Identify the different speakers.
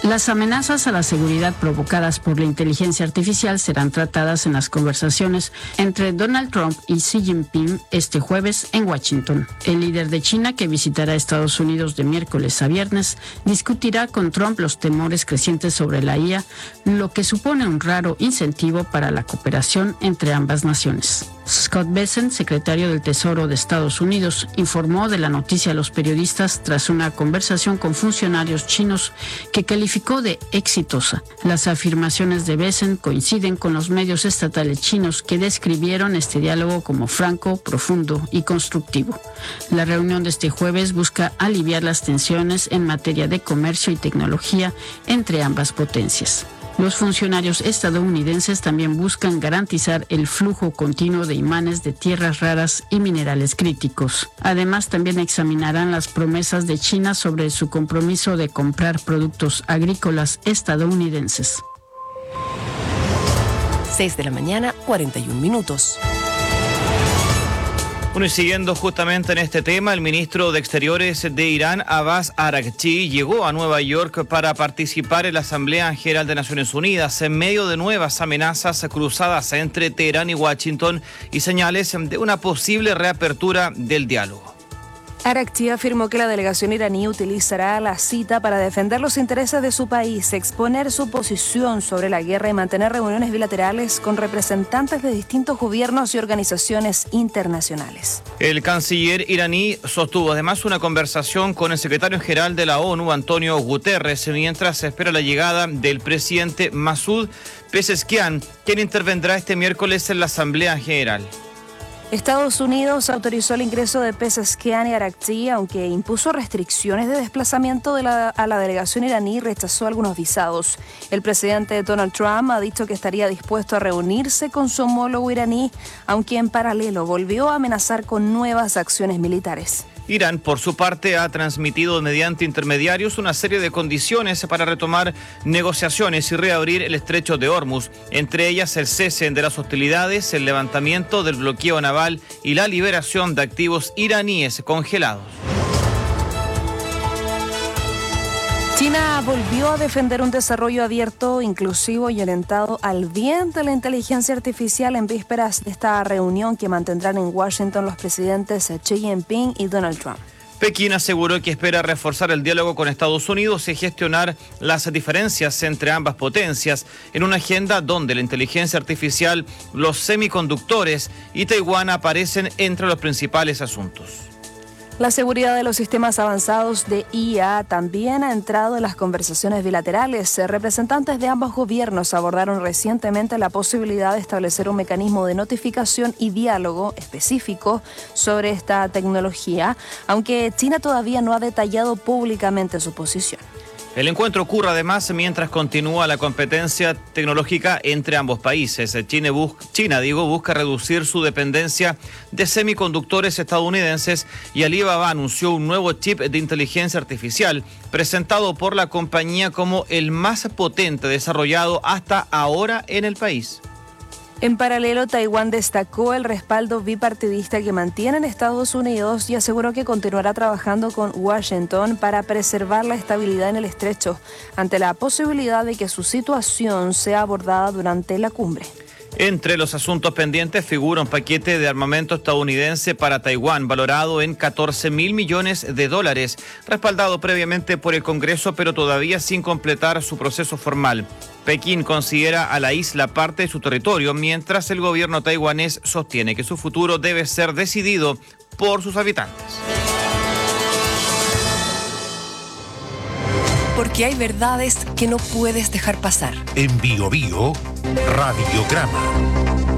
Speaker 1: Las amenazas a la seguridad provocadas por la inteligencia artificial serán tratadas en las conversaciones entre Donald Trump y Xi Jinping este jueves en Washington. El líder de China, que visitará Estados Unidos de miércoles a viernes, discutirá con Trump los temores crecientes sobre la IA, lo que supone un raro incentivo para la cooperación entre ambas naciones. Scott Bessent, secretario del Tesoro de Estados Unidos, informó de la noticia a los periodistas tras una conversación con funcionarios chinos que calificó de exitosa. Las afirmaciones de Bessent coinciden con los medios estatales chinos que describieron este diálogo como franco, profundo y constructivo. La reunión de este jueves busca aliviar las tensiones en materia de comercio y tecnología entre ambas potencias. Los funcionarios estadounidenses también buscan garantizar el flujo continuo de imanes de tierras raras y minerales críticos. Además, también examinarán las promesas de China sobre su compromiso de comprar productos agrícolas estadounidenses.
Speaker 2: 6:41 a.m.
Speaker 3: Bueno, y siguiendo justamente en este tema, el ministro de Exteriores de Irán, Abbas Araghchi, llegó a Nueva York para participar en la Asamblea General de Naciones Unidas en medio de nuevas amenazas cruzadas entre Teherán y Washington y señales de una posible reapertura del diálogo.
Speaker 4: Araghchi afirmó que la delegación iraní utilizará la cita para defender los intereses de su país, exponer su posición sobre la guerra y mantener reuniones bilaterales con representantes de distintos gobiernos y organizaciones internacionales.
Speaker 3: El canciller iraní sostuvo además una conversación con el secretario general de la ONU, Antonio Guterres, mientras se espera la llegada del presidente Masoud Pezeshkian, quien intervendrá este miércoles en la Asamblea General.
Speaker 4: Estados Unidos autorizó el ingreso de Pezeshkian y Araghchi, aunque impuso restricciones de desplazamiento a la delegación iraní y rechazó algunos visados. El presidente Donald Trump ha dicho que estaría dispuesto a reunirse con su homólogo iraní, aunque en paralelo volvió a amenazar con nuevas acciones militares.
Speaker 3: Irán, por su parte, ha transmitido mediante intermediarios una serie de condiciones para retomar negociaciones y reabrir el estrecho de Hormuz, entre ellas el cese de las hostilidades, el levantamiento del bloqueo naval y la liberación de activos iraníes congelados.
Speaker 4: China volvió a defender un desarrollo abierto, inclusivo y orientado al bien de la inteligencia artificial en vísperas de esta reunión que mantendrán en Washington los presidentes Xi Jinping y Donald Trump.
Speaker 3: Pekín aseguró que espera reforzar el diálogo con Estados Unidos y gestionar las diferencias entre ambas potencias en una agenda donde la inteligencia artificial, los semiconductores y Taiwán aparecen entre los principales asuntos.
Speaker 4: La seguridad de los sistemas avanzados de IA también ha entrado en las conversaciones bilaterales. Representantes de ambos gobiernos abordaron recientemente la posibilidad de establecer un mecanismo de notificación y diálogo específico sobre esta tecnología, aunque China todavía no ha detallado públicamente su posición.
Speaker 3: El encuentro ocurre además mientras continúa la competencia tecnológica entre ambos países. China busca reducir su dependencia de semiconductores estadounidenses y Alibaba anunció un nuevo chip de inteligencia artificial presentado por la compañía como el más potente desarrollado hasta ahora en el país.
Speaker 4: En paralelo, Taiwán destacó el respaldo bipartidista que mantiene Estados Unidos y aseguró que continuará trabajando con Washington para preservar la estabilidad en el estrecho, ante la posibilidad de que su situación sea abordada durante la cumbre.
Speaker 3: Entre los asuntos pendientes figura un paquete de armamento estadounidense para Taiwán valorado en $14.000 millones, respaldado previamente por el Congreso pero todavía sin completar su proceso formal. Pekín considera a la isla parte de su territorio, mientras el gobierno taiwanés sostiene que su futuro debe ser decidido por sus habitantes.
Speaker 2: Porque hay verdades que no puedes dejar pasar.
Speaker 5: En Bio Bio, Radiograma.